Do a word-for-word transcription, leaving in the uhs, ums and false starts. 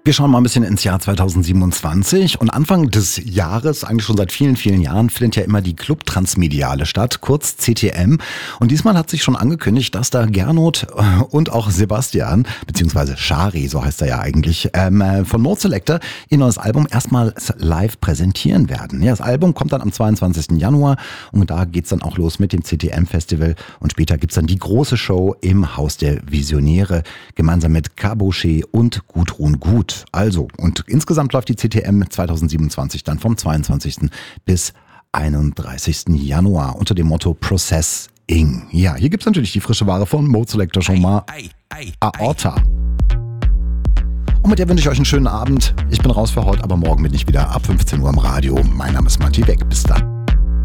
Wir schauen mal ein bisschen ins Jahr zweitausendsiebenundzwanzig und Anfang des Jahres, eigentlich schon seit vielen, vielen Jahren, findet ja immer die Club Transmediale statt, kurz C T M. Und diesmal hat sich schon angekündigt, dass da Gernot und auch Sebastian, beziehungsweise Shari, so heißt er ja eigentlich, ähm, von Mode Selector ihr neues Album erstmal live präsentieren werden. Ja, das Album kommt dann am zweiundzwanzigsten Januar und da geht's dann auch los mit dem C T M-Festival und später gibt's dann die große Show im Haus der Visionäre, gemeinsam mit Caboche und Gudrun Gut. Also, und insgesamt läuft die C T M zweitausendsiebenundzwanzig dann vom zweiundzwanzigsten bis einunddreißigsten Januar unter dem Motto Processing. Ja, hier gibt's natürlich die frische Ware von Mode Selector schon mal. Aorta. Und mit der wünsche ich euch einen schönen Abend. Ich bin raus für heute, aber morgen bin ich wieder ab fünfzehn Uhr im Radio. Mein Name ist Matti Beck. Bis dann.